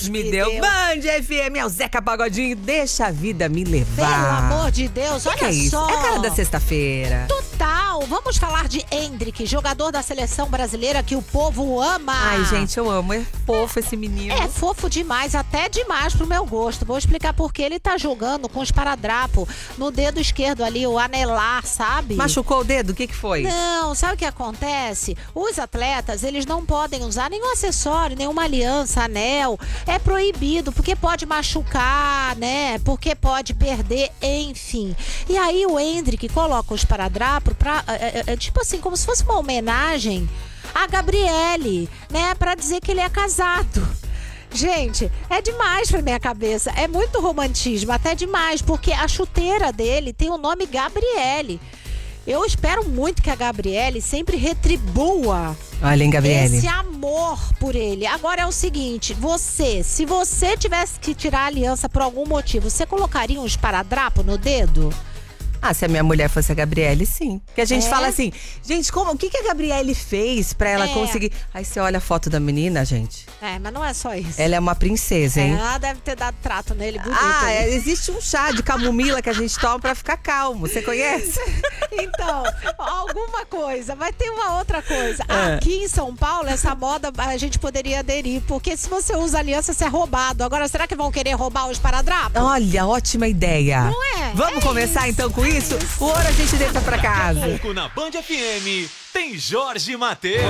Me deu. Band FM, é o Zeca Pagodinho, deixa a vida me levar. Pelo amor de Deus, olha é só. É a cara da sexta-feira. Total. Vamos falar de Endrick, jogador da seleção brasileira que o povo ama. Ai, gente, eu amo. É fofo esse menino. É fofo demais, até demais pro meu gosto. Vou explicar por que ele tá jogando com esparadrapo no dedo esquerdo ali, o anelar, sabe? Machucou o dedo? O que foi? Não, sabe o que acontece? Os atletas, eles não podem usar nenhum acessório, nenhuma aliança, anel. É proibido, porque pode machucar, né? Porque pode perder, enfim. E aí o Endrick coloca o esparadrapo pra, tipo assim, como se fosse uma homenagem a Gabriele, né? Pra dizer que ele é casado. Gente, é demais pra minha cabeça. É muito romantismo, até demais, porque a chuteira dele tem o nome Gabriele. Eu espero muito que a Gabriele sempre retribua esse amor por ele. Agora é o seguinte, se você tivesse que tirar a aliança por algum motivo, você colocaria um esparadrapo no dedo? Ah, se a minha mulher fosse a Gabriele, sim. Porque a gente fala assim, gente, o que a Gabriele fez pra ela conseguir? Aí você olha a foto da menina, gente. Mas não é só isso. Ela é uma princesa, hein? Ela deve ter dado trato nele bonito. Existe um chá de camomila que a gente toma pra ficar calmo. Você conhece? Então, alguma coisa. Vai ter uma outra coisa. Aqui em São Paulo, essa moda a gente poderia aderir. Porque se você usa aliança, você é roubado. Agora, será que vão querer roubar o esparadrapo? Olha, ótima ideia. Não é? Vamos começar então com isso? O ouro a gente deixa pra casa. Daqui a pouco na Band FM tem Jorge Mateus.